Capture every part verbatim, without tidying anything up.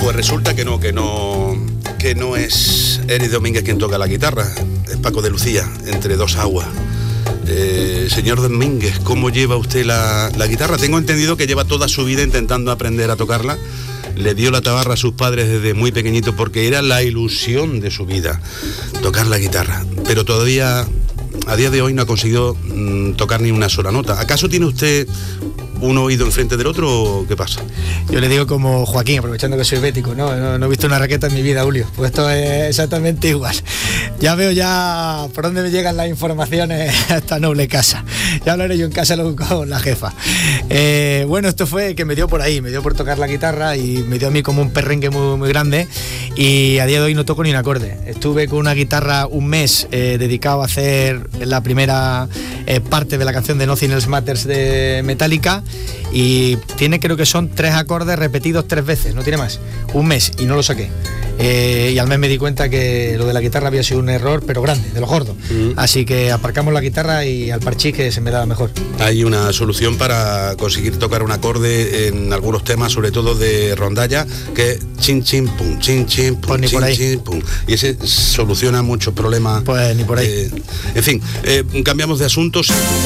Pues resulta que no, que no, que no es Eric Domínguez quien toca la guitarra, es Paco de Lucía, entre dos aguas. Eh, señor Domínguez, ¿cómo lleva usted la, la guitarra? Tengo entendido que lleva toda su vida intentando aprender a tocarla. Le dio la tabarra a sus padres desde muy pequeñito porque era la ilusión de su vida, tocar la guitarra. Pero todavía, a día de hoy, no ha conseguido mmm, tocar ni una sola nota. ¿Acaso tiene usted un oído enfrente del otro o qué pasa? Yo le digo como Joaquín, aprovechando que soy bético, ¿no? No, no he visto una raqueta en mi vida, Julio. Pues esto es exactamente igual. Ya veo ya por dónde me llegan las informaciones a esta noble casa. Ya hablaré yo en casa con la jefa. Eh, bueno, esto fue que me dio por ahí, me dio por tocar la guitarra y me dio a mí como un perrenque muy, muy grande, y a día de hoy no toco ni un acorde. Estuve con una guitarra un mes eh, dedicado a hacer la primera eh, parte de la canción de Nothing Else Matters de Metallica, y tiene, creo que son tres acordes repetidos tres veces, no tiene más. Un mes y no lo saqué. Eh, y al mes me di cuenta que lo de la guitarra había sido un error, pero grande, de los gordos. Mm. Así que aparcamos la guitarra y al parchís, que se me daba mejor. Hay una solución para conseguir tocar un acorde en algunos temas, sobre todo de rondalla, que es chin chin pum, chin chin pum, pues chin chin pum. Y ese soluciona muchos problemas. Pues ni por ahí. Eh, en fin, eh, cambiamos de asuntos.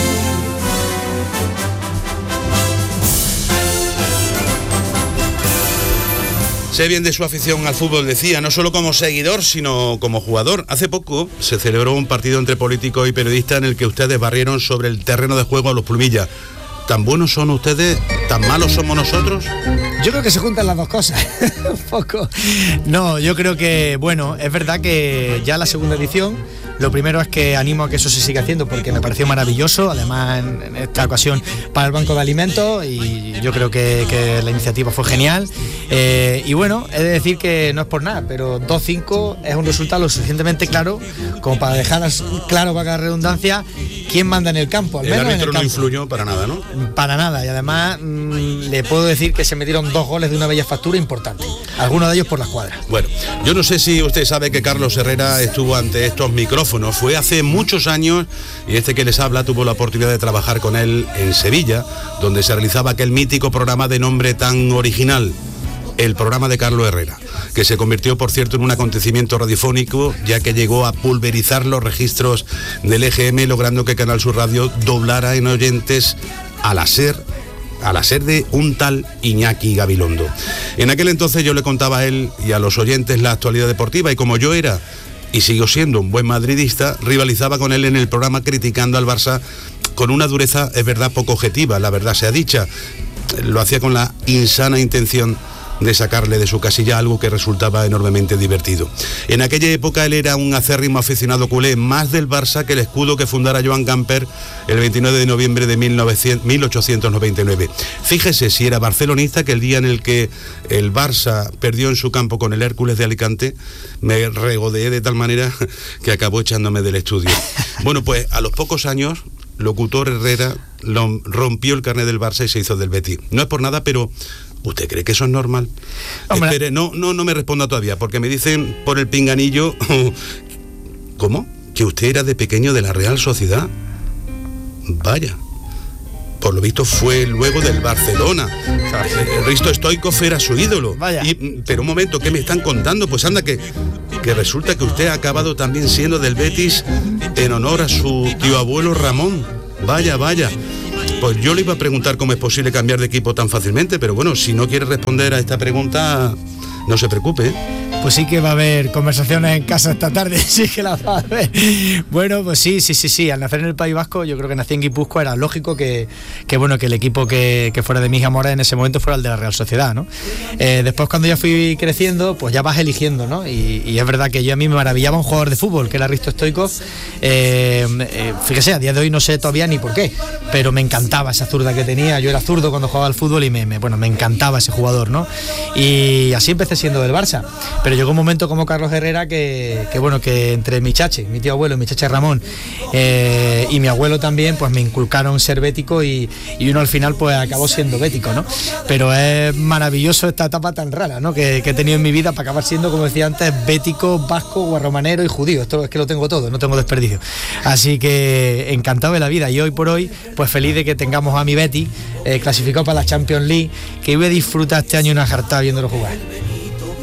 Sé bien de su afición al fútbol, decía, no solo como seguidor, sino como jugador. Hace poco se celebró un partido entre políticos y periodistas en el que ustedes barrieron sobre el terreno de juego a los Plumillas. ¿Tan buenos son ustedes? ¿Tan malos somos nosotros? Yo creo que se juntan las dos cosas, un poco. No, yo creo que, bueno, es verdad que ya la segunda edición, lo primero es que animo a que eso se siga haciendo porque me pareció maravilloso, además en, en esta ocasión para el Banco de Alimentos, y yo creo que, que la iniciativa fue genial. Eh, y bueno, he de decir que no es por nada, pero dos cinco es un resultado lo suficientemente claro como para dejar claro, para la redundancia, quién manda en el campo. Al el menos árbitro en el no campo. influyó para nada, ¿no? Para nada, y además mmm, le puedo decir que se metieron dos goles de una bella factura importante, algunos de ellos por la escuadra. Bueno, yo no sé si usted sabe que Carlos Herrera estuvo ante estos micrófonos, fue hace muchos años, y este que les habla tuvo la oportunidad de trabajar con él en Sevilla, donde se realizaba aquel mítico programa de nombre tan original, el programa de Carlos Herrera, que se convirtió, por cierto, en un acontecimiento radiofónico, ya que llegó a pulverizar los registros del E G M, logrando que Canal Sur Radio doblara en oyentes a la SER, a la SER de un tal Iñaki Gabilondo. En aquel entonces yo le contaba a él y a los oyentes la actualidad deportiva, y como yo era y sigo siendo un buen madridista, rivalizaba con él en el programa criticando al Barça con una dureza, es verdad, poco objetiva, la verdad sea dicha. Lo hacía con la insana intención de sacarle de su casilla algo que resultaba enormemente divertido. En aquella época él era un acérrimo aficionado culé, más del Barça que el escudo que fundara Joan Gamper el veintinueve de noviembre de mil ochocientos noventa y nueve. Fíjese si era barcelonista, que el día en el que el Barça perdió en su campo con el Hércules de Alicante, me regodeé de tal manera que acabó echándome del estudio. Bueno, pues a los pocos años, locutor Herrera lo rompió el carnet del Barça y se hizo del Betis. No es por nada, pero ¿usted cree que eso es normal? Hombre. Espere, no, no, no me responda todavía, porque me dicen por el pinganillo. ¿Cómo? ¿Que usted era de pequeño de la Real Sociedad? Vaya. Por lo visto fue luego del Barcelona. Risto Stoichkov era su ídolo. Vaya. Y, pero un momento, ¿qué me están contando? Pues anda, que, que resulta que usted ha acabado también siendo del Betis en honor a su tío abuelo Ramón. Vaya, vaya. Pues yo le iba a preguntar cómo es posible cambiar de equipo tan fácilmente, pero bueno, si no quiere responder a esta pregunta, no se preocupe. Pues sí que va a haber conversaciones en casa esta tarde, sí que las va a haber. Bueno, pues sí, sí, sí, sí. Al nacer en el País Vasco, yo creo que nací en Guipúzcoa, era lógico que, que bueno, que el equipo que, que fuera de mis amores en ese momento fuera el de la Real Sociedad, ¿no? Eh, después, cuando ya fui creciendo, pues ya vas eligiendo, ¿no? Y, y es verdad que yo a mí me maravillaba un jugador de fútbol, que era Risto Stoichkov. Eh, eh, fíjese, a día de hoy no sé todavía ni por qué, pero me encantaba esa zurda que tenía. Yo era zurdo cuando jugaba al fútbol y me, me, bueno, me encantaba ese jugador, ¿no? Y así empecé siendo del Barça. Pero llegó un momento como Carlos Herrera que, que bueno, que entre mi chache, mi tío abuelo, mi chache Ramón eh, y mi abuelo también, pues me inculcaron ser bético, y, y uno al final pues acabó siendo bético, ¿no? Pero es maravilloso esta etapa tan rara, ¿no? Que, que he tenido en mi vida para acabar siendo, como decía antes, bético, vasco, guarromanero y judío. Esto es que lo tengo todo, no tengo desperdicio. Así que encantado de la vida, y hoy por hoy pues feliz de que tengamos a mi Betis eh, clasificado para la Champions League, que voy a disfrutar este año una jartada viéndolo jugar.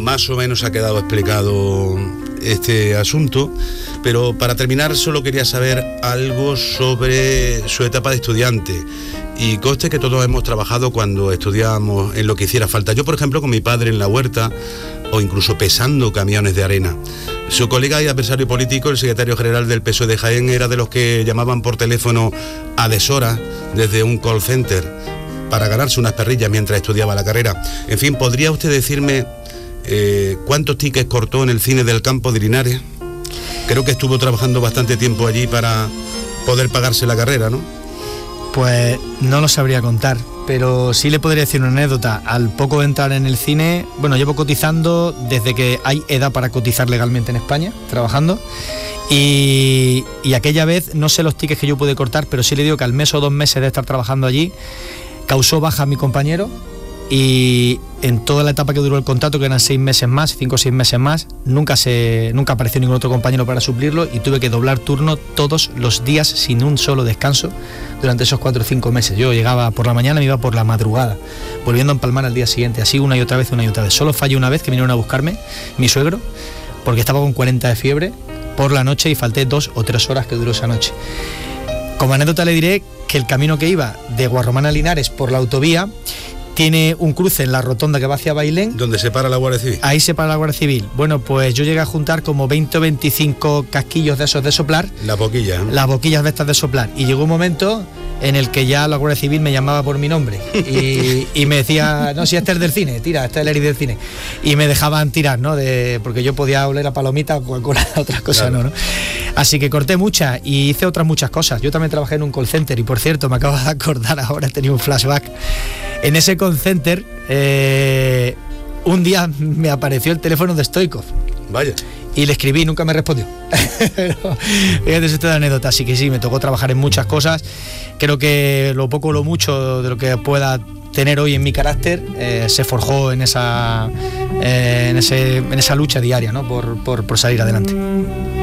más o menos ha quedado explicado este asunto, pero para terminar solo quería saber algo sobre su etapa de estudiante. Y conste que todos hemos trabajado cuando estudiábamos en lo que hiciera falta. Yo, por ejemplo, con mi padre en la huerta o incluso pesando camiones de arena. Su colega y adversario político, el secretario general del P S O E de Jaén, era de los que llamaban por teléfono a deshoras desde un call center para ganarse unas perrillas mientras estudiaba la carrera. En fin, ¿podría usted decirme eh, cuántos tickets cortó en el cine del Campo de Linares? Creo que estuvo trabajando bastante tiempo allí para poder pagarse la carrera, ¿no? Pues no lo sabría contar, pero sí le podría decir una anécdota. Al poco de entrar en el cine, bueno, llevo cotizando desde que hay edad para cotizar legalmente en España, trabajando, y, y aquella vez, no sé los tickets que yo pude cortar, pero sí le digo que al mes o dos meses de estar trabajando allí, causó baja a mi compañero, y en toda la etapa que duró el contrato, que eran seis meses más, cinco o seis meses más, nunca se nunca apareció ningún otro compañero para suplirlo y tuve que doblar turno todos los días sin un solo descanso durante esos cuatro o cinco meses. Yo llegaba por la mañana, me iba por la madrugada, volviendo a empalmar al día siguiente, así una y otra vez, una y otra vez. Solo fallé una vez que vinieron a buscarme, mi suegro, porque estaba con cuarenta de fiebre por la noche y falté dos o tres horas que duró esa noche. Como anécdota le diré que el camino que iba de Guarromán a Linares por la autovía tiene un cruce en la rotonda que va hacia Bailén. ¿Donde se para la Guardia Civil? Ahí se para la Guardia Civil. Bueno, pues yo llegué a juntar como veinte o veinticinco casquillos de esos de soplar. La boquilla, ¿no? Las boquillas de estas de soplar. Y llegó un momento en el que ya la Guardia Civil me llamaba por mi nombre. Y, y me decía, no, si este es del cine, tira, este es el Eric del cine. Y me dejaban tirar, ¿no? De, porque yo podía oler a palomita o Coca-Cola, otras cosas, claro. no, ¿no? Así que corté muchas y hice otras muchas cosas. Yo también trabajé en un call center y, por cierto, me acabo de acordar ahora, he tenido un flashback. En ese call center, eh, un día me apareció el teléfono de Stoikov. Vaya. Y le escribí y nunca me respondió. Pero, fíjate, es toda anécdota. Así que sí, me tocó trabajar en muchas cosas. Creo que lo poco o lo mucho de lo que pueda tener hoy en mi carácter eh, se forjó en esa, eh, en, ese, en esa lucha diaria, ¿no? por, por, por salir adelante.